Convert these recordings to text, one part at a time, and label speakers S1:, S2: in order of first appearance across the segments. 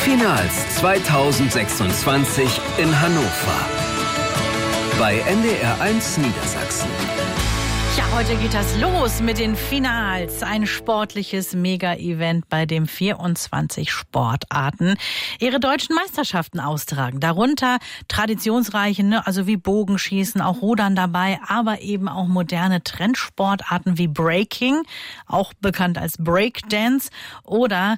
S1: Finals 2026 in Hannover. Bei NDR1 Niedersachsen.
S2: Ja, heute geht das los mit den Finals. Ein sportliches Mega-Event, bei dem 24 Sportarten ihre deutschen Meisterschaften austragen. Darunter traditionsreiche, also wie Bogenschießen, auch Rudern dabei, aber eben auch moderne Trendsportarten wie Breaking, auch bekannt als Breakdance, oder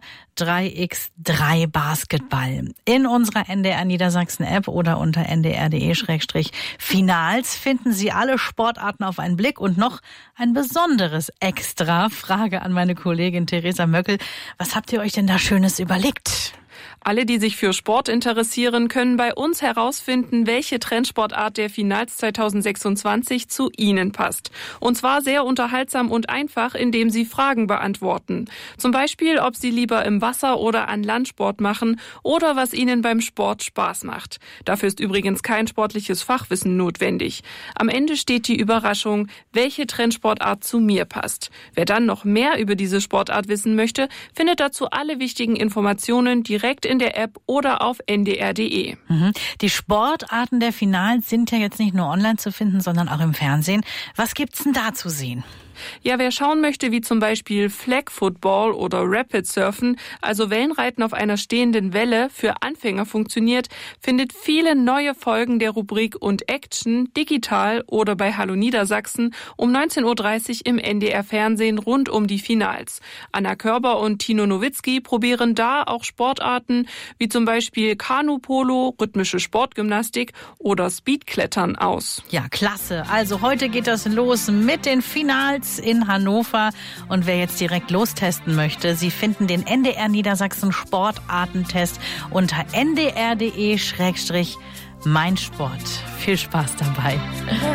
S2: 3x3 Basketball. In unserer NDR Niedersachsen App oder unter ndr.de/Finals finden Sie alle Sportarten auf einen Blick und noch ein besonderes Extra. Frage an meine Kollegin Theresa Möckel. Was habt ihr euch denn da Schönes überlegt?
S3: Alle, die sich für Sport interessieren, können bei uns herausfinden, welche Trendsportart der Finals 2026 zu ihnen passt. Und zwar sehr unterhaltsam und einfach, indem sie Fragen beantworten. Zum Beispiel, ob sie lieber im Wasser oder an Land Sport machen oder was ihnen beim Sport Spaß macht. Dafür ist übrigens kein sportliches Fachwissen notwendig. Am Ende steht die Überraschung, welche Trendsportart zu mir passt. Wer dann noch mehr über diese Sportart wissen möchte, findet dazu alle wichtigen Informationen direkt in der App oder auf ndr.de.
S2: Die Sportarten der Finals sind ja jetzt nicht nur online zu finden, sondern auch im Fernsehen. Was gibt's denn da zu sehen?
S3: Ja, wer schauen möchte, wie zum Beispiel Flag Football oder Rapid Surfen, also Wellenreiten auf einer stehenden Welle, für Anfänger funktioniert, findet viele neue Folgen der Rubrik und Action digital oder bei Hallo Niedersachsen um 19.30 Uhr im NDR-Fernsehen rund um die Finals. Anna Körber und Tino Nowitzki probieren da auch Sportarten wie zum Beispiel Kanu-Polo, rhythmische Sportgymnastik oder Speedklettern aus.
S2: Ja, klasse. Also heute geht das los mit den Finals in Hannover. Und wer jetzt direkt lostesten möchte, Sie finden den NDR Niedersachsen Sportartentest unter ndr.de/meinsport. Viel Spaß dabei.